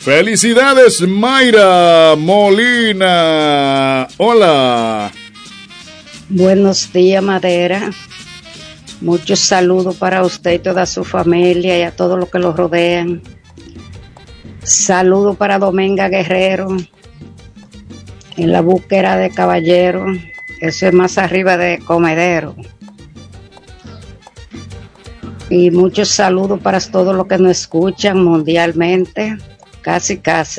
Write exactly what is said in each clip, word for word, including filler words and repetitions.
Felicidades, Mayra Molina. Hola. Buenos días, Madera. Muchos saludos para usted y toda su familia y a todos los que lo rodean. Saludos para Dominga Guerrero, en la búsqueda de caballero. Eso es más arriba de Comedero. Y muchos saludos para todos los que nos escuchan mundialmente. Casi, casi.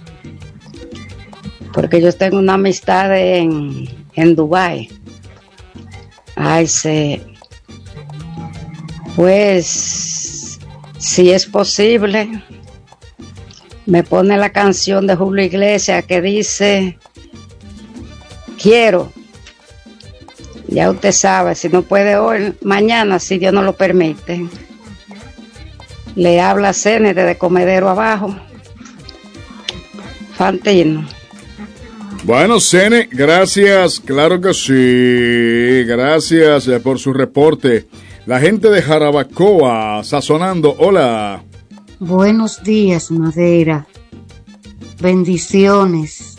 Porque yo tengo una amistad en, en Dubái. Ay, sí. Pues, si es posible, me pone la canción de Julio Iglesias que dice, quiero. Ya usted sabe, si no puede hoy, mañana, si Dios no lo permite. Le habla Cene desde Comedero abajo. Fantino. Bueno, Cene, gracias, claro que sí, gracias eh, por su reporte. La gente de Jarabacoa, sazonando, hola. Buenos días, Madera. Bendiciones.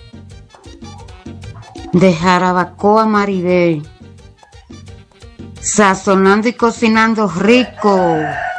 De Jarabacoa, Maribel. Sazonando y cocinando rico.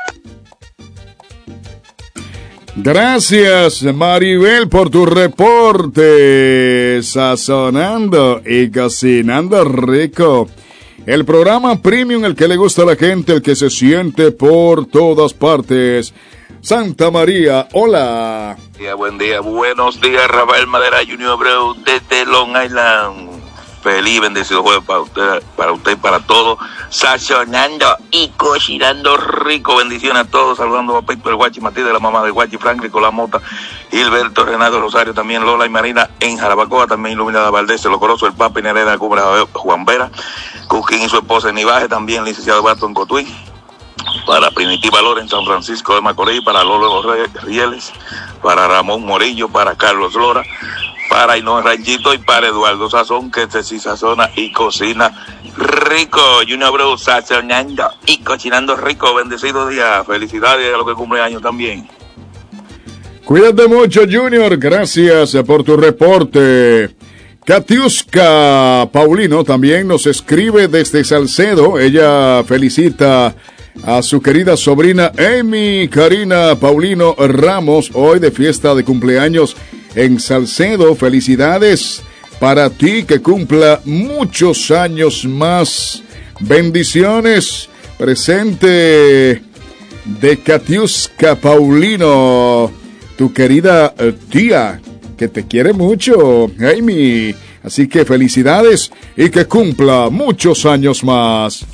Gracias, Maribel, por tu reporte. Sazonando y cocinando rico. El programa premium, el que le gusta a la gente, el que se siente por todas partes. Santa María, hola. Buen día, buen día, buenos días, Rafael Madera Junior Abreu desde Long Island. Feliz, bendecido jueves para usted, para usted y para todos. Sazonando y cocinando rico. Bendiciones a todos. Saludando a Papito del Guachi, Matías de la mamá del Guachi, Franklin, Nicolás Mota, Gilberto, Renato Rosario, también Lola y Marina en Jarabacoa, también Iluminada Valdés, Lo Corozo, el Papa y Nereda, Cumbra, Juan Vera, Cusquín y su esposa en Ibaje, también licenciado Barton Cotuí. Para Primitiva Lora en San Francisco de Macorís, para Lolo Rieles, para Ramón Morillo, para Carlos Lora, para Inés Ranchito y para Eduardo Sazón, que se sí sazona y cocina rico. Junior Abreu sazonando y cocinando rico. Bendecido día, felicidades a los que cumplen años también. Cuídate mucho, Junior, gracias por tu reporte. Katiuska Paulino también nos escribe desde Salcedo. Ella felicita a su querida sobrina Amy Karina Paulino Ramos, hoy de fiesta de cumpleaños en Salcedo. Felicidades para ti, que cumpla muchos años más. Bendiciones. Presente de Katiuska Paulino, tu querida tía, que te quiere mucho, Amy. Así que felicidades y que cumpla muchos años más.